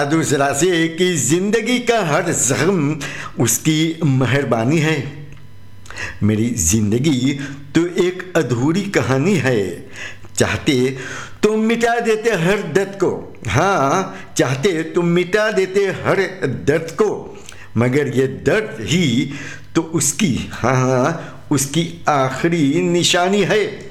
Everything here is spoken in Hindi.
दूसरा से कि जिंदगी का हर जख्म उसकी मेहरबानी है। मेरी जिंदगी तो एक अधूरी कहानी है, चाहते तो मिटा देते हर दर्द को। हाँ, चाहते तो मिटा देते हर दर्द को, मगर ये दर्द ही तो उसकी, हाँ, उसकी आखिरी निशानी है।